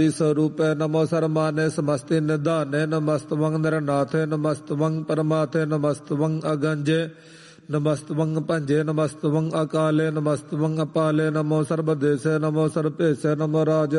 स्वरूपे नमो सर्वमाने समस्ति निधाने नमस्तवं नरनाथे नमस्तवं परमाथे नमस्तवं अगंजे नमस्तवं पंजे नमस्तवं अकाले नमस्तवं अपाले नमो सर्वदेशे नमो सर्वपेशे नमो राज